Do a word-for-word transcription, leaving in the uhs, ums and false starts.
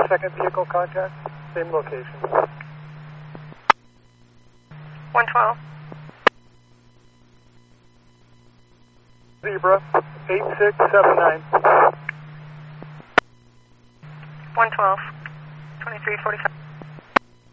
second vehicle contact, same location. one twelve. Zebra, eight six seven nine. one twelve. twenty-three forty-five.